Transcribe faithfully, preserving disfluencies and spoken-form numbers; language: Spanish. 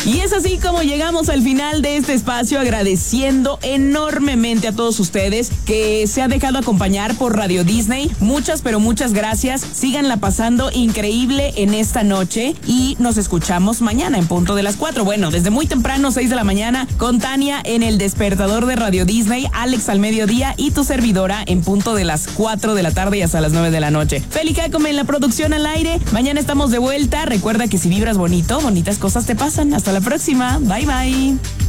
Y es así como llegamos al final de este espacio, agradeciendo enormemente a todos ustedes que se han dejado acompañar por Radio Disney. Muchas, pero muchas gracias. Síganla pasando increíble en esta noche y nos escuchamos mañana en punto de las cuatro. Bueno, desde muy temprano, seis de la mañana, con Tania en el despertador de Radio Disney, Alex al mediodía y tu servidora en punto de las cuatro de la tarde y hasta las nueve de la noche. Feli Jacome en la producción al aire. Mañana estamos de vuelta. Recuerda que si vibras bonito, bonitas cosas te pasan. Hasta la próxima. Bye, bye.